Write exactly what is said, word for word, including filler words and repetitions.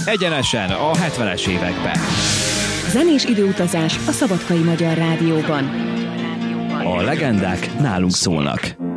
egyenesen a hetvenes években. Zenés időutazás a Szabadkai Magyar Rádióban. A legendák nálunk szólnak.